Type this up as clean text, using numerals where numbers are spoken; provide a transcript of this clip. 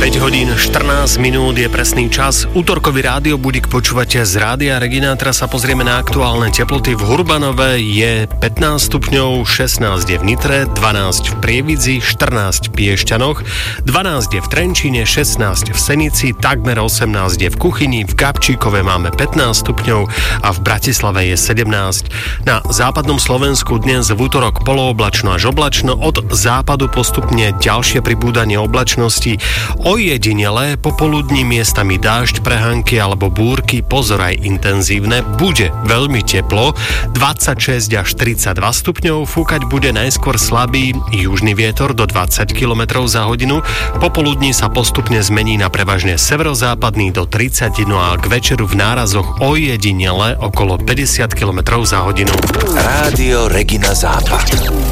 hodín 14 minút je presný čas. Útorkový rádiobudík počúvate z Rádia Regina. Teraz sa pozrieme na aktuálne teploty. V Hurbanove je 15 stupňov, 16 je v Nitre, 12 v Prievidzi, 14 v Piešťanoch, 12 je v Trenčíne, 16 v Senici, takmer 18 je v Kuchyni, v Gabčíkove máme 15 stupňov a v Bratislave je 17. Na západnom Slovensku dnes v útorok polooblačno až oblačno, od západu postupne ďalšie pribúdanie oblačnosti. Ojedinele popoludní miestami dážď, prehánky alebo búrky, pozor aj intenzívne, bude veľmi teplo, 26 až 32 stupňov, fúkať bude najskôr slabý južný vietor do 20 km za hodinu, popoludní sa postupne zmení na prevažne severozápadný do 30, no a k večeru v nárazoch ojedinele okolo 50 km za hodinu. Rádio Regina Západ.